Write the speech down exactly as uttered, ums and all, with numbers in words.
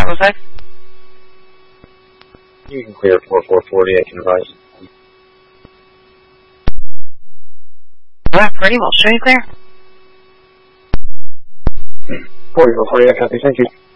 that real quick? You can clear four four forty, I can advise. Well, pretty well. Show you clear. forty-four forty, I copy, thank you.